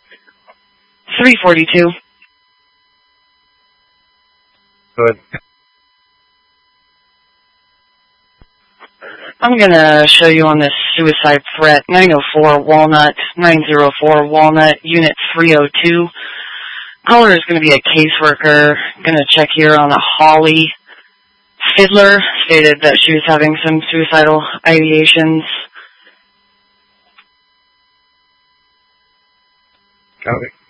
342. Good. I'm going to show you on this suicide threat, 904 Walnut, 904 Walnut, Unit 302. Caller is going to be a caseworker. Going to check here on a Holly Fiddler. Stated that she was having some suicidal ideations. Okay.